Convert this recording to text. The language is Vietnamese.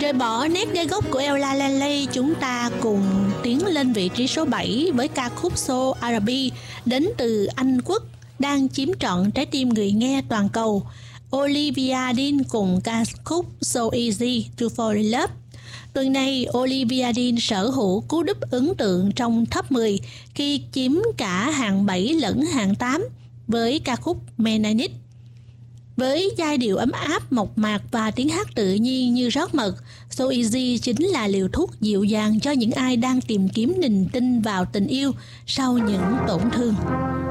Rời bỏ nét gai góc của Ella Langley, chúng ta cùng tiến lên vị trí số 7 với ca khúc So R&B đến từ Anh Quốc đang chiếm trọn trái tim người nghe toàn cầu. Olivia Dean cùng ca khúc So Easy to Fall in Love. Tuần này, Olivia Dean sở hữu cú đúp ấn tượng trong top 10 khi chiếm cả hạng 7 lẫn hạng 8 với ca khúc Man I Need. Với giai điệu ấm áp, mộc mạc và tiếng hát tự nhiên như rót mật, So Easy chính là liều thuốc dịu dàng cho những ai đang tìm kiếm niềm tin vào tình yêu sau những tổn thương.